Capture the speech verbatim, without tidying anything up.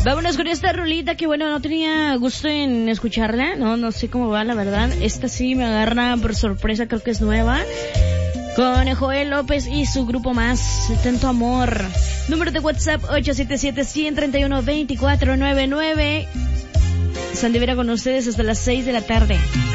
Vámonos con esta rolita que bueno, no tenía gusto en escucharla, no, no sé cómo va la verdad. Esta sí me agarra por sorpresa, creo que es nueva. Con Joel López y su grupo Más, Tanto Amor. Número de WhatsApp ocho siete siete, uno tres uno, dos cuatro nueve nueve. Sandy Vera con ustedes hasta las seis de la tarde.